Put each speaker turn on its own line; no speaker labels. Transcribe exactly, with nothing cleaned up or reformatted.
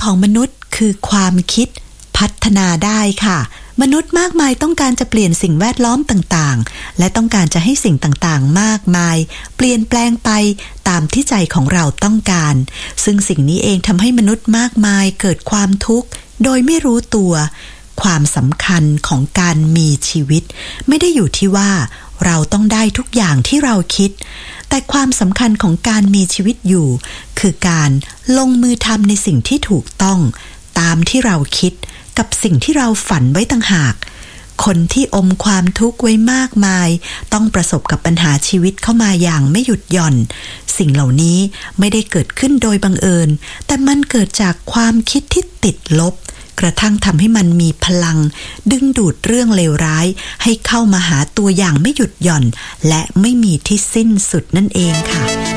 ของมนุษย์คือความคิดพัฒนาได้ค่ะมนุษย์มากมายต้องการจะเปลี่ยนสิ่งแวดล้อมต่างๆและต้องการจะให้สิ่งต่างๆมากมายเปลี่ยนแปลงไปตามที่ใจของเราต้องการซึ่งสิ่งนี้เองทำให้มนุษย์มากมายเกิดความทุกข์โดยไม่รู้ตัวความสำคัญของการมีชีวิตไม่ได้อยู่ที่ว่าเราต้องได้ทุกอย่างที่เราคิดแต่ความสำคัญของการมีชีวิตอยู่คือการลงมือทำในสิ่งที่ถูกต้องตามที่เราคิดกับสิ่งที่เราฝันไว้ต่างหากคนที่อมความทุกข์ไว้มากมายต้องประสบกับปัญหาชีวิตเข้ามาอย่างไม่หยุดหย่อนสิ่งเหล่านี้ไม่ได้เกิดขึ้นโดยบังเอิญแต่มันเกิดจากความคิดที่ติดลบกระทั่งทำให้มันมีพลังดึงดูดเรื่องเลวร้ายให้เข้ามาหาตัวอย่างไม่หยุดหย่อนและไม่มีที่สิ้นสุดนั่นเองค่ะ